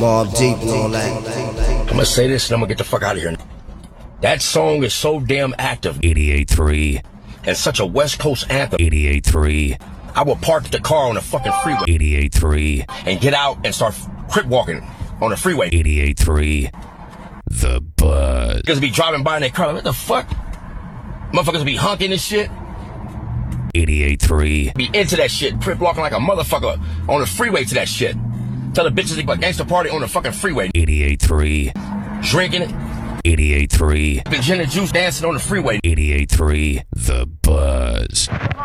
Mobb Deep and all that. I'm gonna say this and I'm gonna get the fuck out of here. That song is so damn active. 88.3. And such a West Coast anthem. 88.3. I will park the car on the fucking freeway 88.3. and get out and start crip walking on the freeway. 88.3. The Buzz. Niggas be driving by in their car like, what the fuck? Motherfuckers be honking and shit. 88.3. Be into that shit. Crip walking like a motherfucker on the freeway to that shit. Tell the bitches they got gangster party on the fucking freeway. 88.3. Drinking it. 88.3. The gin and juice dancing on the freeway. 88.3. The Buzz.